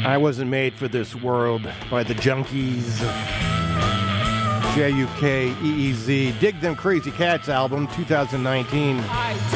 I Wasn't Made for This World by the Junkies. Jukeez. Dig Them Crazy Cats album, 2019.